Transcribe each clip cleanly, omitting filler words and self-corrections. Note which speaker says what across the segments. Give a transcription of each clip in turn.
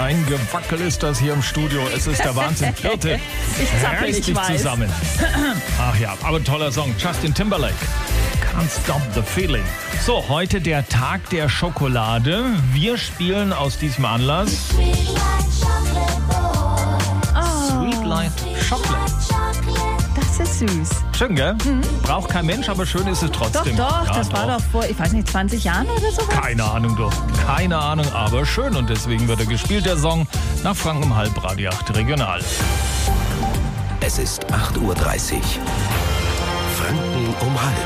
Speaker 1: Ein Gewackel ist das hier im Studio. Es ist der Wahnsinn. Vierte.
Speaker 2: Ich zappel,
Speaker 1: Reiß
Speaker 2: ich
Speaker 1: dich
Speaker 2: weiß.
Speaker 1: zusammen. Ach ja, aber ein toller Song. Justin Timberlake. Can't Stop the Feeling. So, heute der Tag der Schokolade. Wir spielen aus diesem Anlass Sweet Light Chocolate.
Speaker 2: Das ist süß.
Speaker 1: Schön, gell? Braucht kein Mensch, aber schön ist es trotzdem.
Speaker 2: Doch,
Speaker 1: Ja,
Speaker 2: das war doch vor, ich weiß nicht, 20 Jahren oder so.
Speaker 1: Keine Ahnung, doch. Keine Ahnung, aber schön. Und deswegen wird er gespielt, der Song, nach Franken um halb, Radio 8 Regional.
Speaker 3: Es ist 8:30 Uhr. Franken um halb.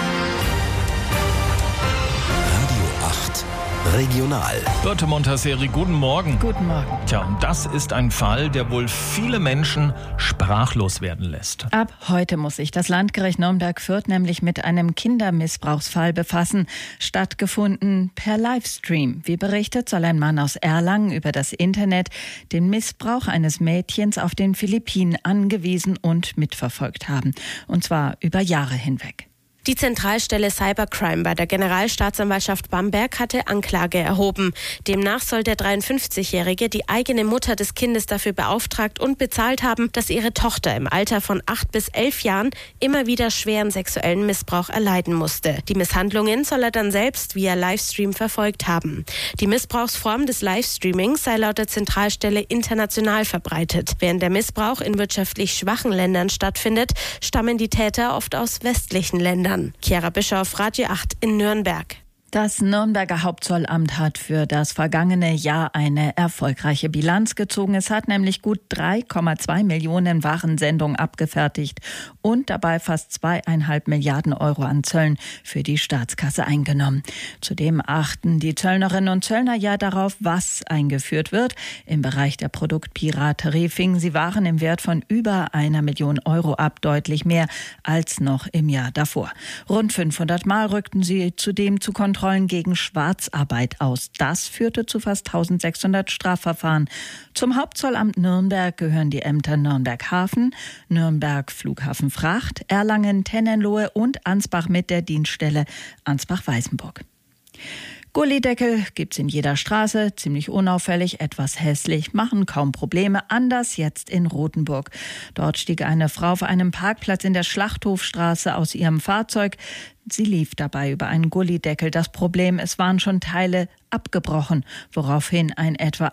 Speaker 3: Radio 8 Regional.
Speaker 1: Birte Montasseri, guten Morgen.
Speaker 2: Guten Morgen.
Speaker 1: Tja, und das ist ein Fall, der wohl viele Menschen sprachlos werden lässt.
Speaker 2: Ab heute muss sich das Landgericht Nürnberg-Fürth nämlich mit einem Kindermissbrauchsfall befassen. Stattgefunden per Livestream. Wie berichtet, soll ein Mann aus Erlangen über das Internet den Missbrauch eines Mädchens auf den Philippinen angewiesen und mitverfolgt haben. Und zwar über Jahre hinweg.
Speaker 4: Die Zentralstelle Cybercrime bei der Generalstaatsanwaltschaft Bamberg hatte Anklage erhoben. Demnach soll der 53-Jährige die eigene Mutter des Kindes dafür beauftragt und bezahlt haben, dass ihre Tochter im Alter von 8 bis 11 Jahren immer wieder schweren sexuellen Missbrauch erleiden musste. Die Misshandlungen soll er dann selbst via Livestream verfolgt haben. Die Missbrauchsform des Livestreamings sei laut der Zentralstelle international verbreitet. Während der Missbrauch in wirtschaftlich schwachen Ländern stattfindet, stammen die Täter oft aus westlichen Ländern. Chiara Bischof, Radio 8 in Nürnberg.
Speaker 2: Das Nürnberger Hauptzollamt hat für das vergangene Jahr eine erfolgreiche Bilanz gezogen. Es hat nämlich gut 3,2 Millionen Warensendungen abgefertigt und dabei fast 2,5 Milliarden Euro an Zöllen für die Staatskasse eingenommen. Zudem achten die Zöllnerinnen und Zöllner ja darauf, was eingeführt wird. Im Bereich der Produktpiraterie fingen sie Waren im Wert von über 1 Million Euro ab, deutlich mehr als noch im Jahr davor. Rund 500 Mal rückten sie zudem zu Kontrollen gegen Schwarzarbeit aus. Das führte zu fast 1600 Strafverfahren. Zum Hauptzollamt Nürnberg gehören die Ämter Nürnberg Hafen, Nürnberg Flughafen Fracht, Erlangen, Tennenlohe und Ansbach mit der Dienststelle Ansbach-Weißenburg. Gullydeckel gibt's in jeder Straße, ziemlich unauffällig, etwas hässlich, machen kaum Probleme. Anders jetzt in Rothenburg. Dort stieg eine Frau auf einem Parkplatz in der Schlachthofstraße aus ihrem Fahrzeug. Sie lief dabei über einen Gullydeckel. Das Problem, es waren schon Teile abgebrochen, woraufhin ein etwa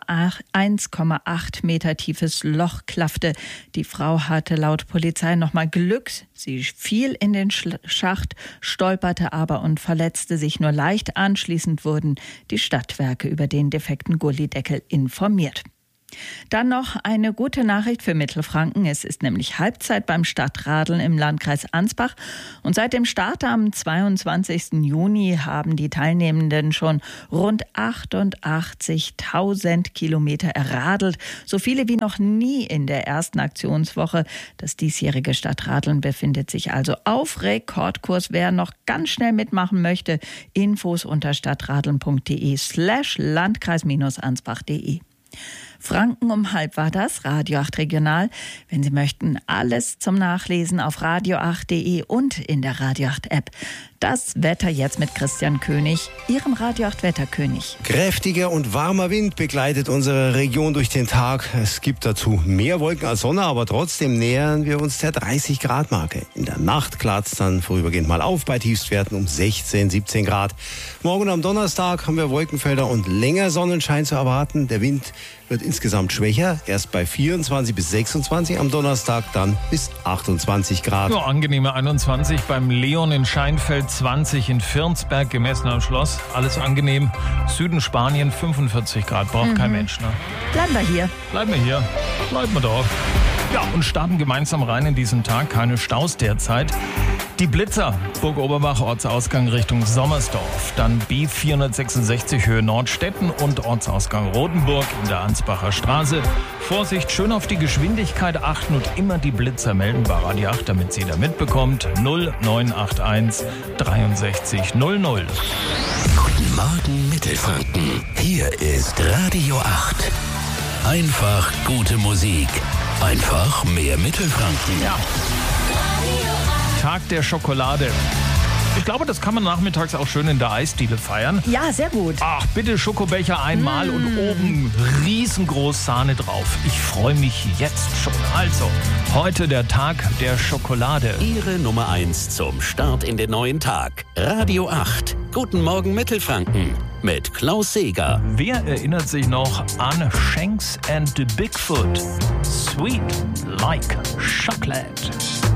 Speaker 2: 1,8 Meter tiefes Loch klaffte. Die Frau hatte laut Polizei nochmal Glück. Sie fiel in den Schacht, stolperte aber und verletzte sich nur leicht. Anschließend wurden die Stadtwerke über den defekten Gullydeckel informiert. Dann noch eine gute Nachricht für Mittelfranken. Es ist nämlich Halbzeit beim Stadtradeln im Landkreis Ansbach. Und seit dem Start am 22. Juni haben die Teilnehmenden schon rund 88.000 Kilometer erradelt. So viele wie noch nie in der ersten Aktionswoche. Das diesjährige Stadtradeln befindet sich also auf Rekordkurs. Wer noch ganz schnell mitmachen möchte, Infos unter stadtradeln.de/landkreis-ansbach.de. Franken um halb war das, Radio 8 Regional. Wenn Sie möchten, alles zum Nachlesen auf radio8.de und in der Radio 8 App. Das Wetter jetzt mit Christian König, Ihrem Radio 8 Wetterkönig.
Speaker 5: Kräftiger und warmer Wind begleitet unsere Region durch den Tag. Es gibt dazu mehr Wolken als Sonne, aber trotzdem nähern wir uns der 30-Grad-Marke. In der Nacht klart es dann vorübergehend mal auf bei Tiefstwerten um 16, 17 Grad. Morgen am Donnerstag haben wir Wolkenfelder und länger Sonnenschein zu erwarten. Der Wind wird insgesamt schwächer, erst bei 24 bis 26, am Donnerstag dann bis 28 Grad.
Speaker 1: Ja, angenehme 21 beim Leon in Scheinfeld, 20 in Virnsberg, gemessen am Schloss. Alles angenehm. Süden Spanien, 45 Grad, braucht kein Mensch. Ne?
Speaker 2: Bleiben wir hier.
Speaker 1: Bleiben wir hier. Bleiben wir doch. Ja, und starten gemeinsam rein in diesen Tag. Keine Staus derzeit. Die Blitzer, Burg Oberbach, Ortsausgang Richtung Sommersdorf. Dann B466 Höhe Nordstetten und Ortsausgang Rotenburg in der Ansbacher Straße. Vorsicht, schön auf die Geschwindigkeit achten und immer die Blitzer melden bei Radio 8, damit sie da mitbekommt. 0981 63 00.
Speaker 3: Guten Morgen Mittelfranken. Hier ist Radio 8. Einfach gute Musik. Einfach mehr Mittelfranken.
Speaker 1: Ja. Tag der Schokolade. Ich glaube, das kann man nachmittags auch schön in der Eisdiele feiern.
Speaker 2: Ja, sehr gut.
Speaker 1: Ach, bitte Schokobecher einmal und oben riesengroß Sahne drauf. Ich freue mich jetzt schon. Also, heute der Tag der Schokolade.
Speaker 3: Ihre Nummer 1 zum Start in den neuen Tag. Radio 8. Guten Morgen Mittelfranken mit Klaus Seeger.
Speaker 1: Wer erinnert sich noch an Shanks and the Bigfoot? Sweet like chocolate.